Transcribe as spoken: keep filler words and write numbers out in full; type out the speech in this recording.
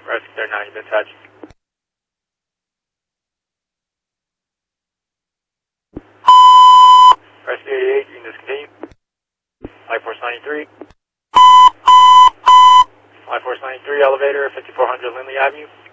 Rescue thirty-nine, you've been touched. Rescue eighty-eight, you can discontinue. Life Force ninety-three. Life Force ninety-three, elevator, fifty-four hundred Lindley Avenue.